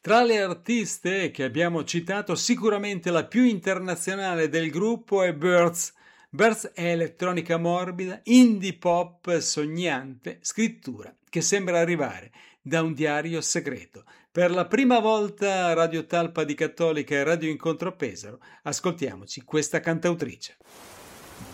Tra le artiste che abbiamo citato, sicuramente la più internazionale del gruppo è Birds. Birds è elettronica morbida, indie pop sognante, scrittura che sembra arrivare da un diario segreto. Per la prima volta Radio Talpa di Cattolica e Radio Incontro a Pesaro, ascoltiamoci questa cantautrice.